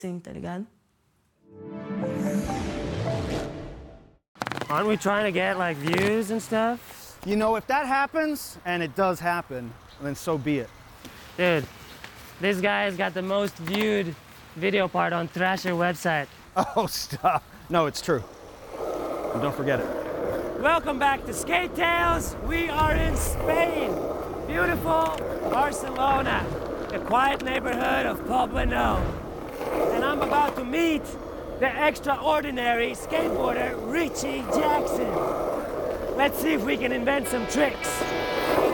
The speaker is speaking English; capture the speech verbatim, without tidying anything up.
tá ligado? Aren't we trying to get like views and stuff? You know, if that happens, and it does happen, then so be it. Dude, this guy has got the most viewed video part on Thrasher website. Oh, stop. No, it's true. And don't forget it. Welcome back to Skate Tales. We are in Spain. Beautiful Barcelona, the quiet neighborhood of Poblenou. And I'm about to meet the extraordinary skateboarder Richie Jackson. Let's see if we can invent some tricks.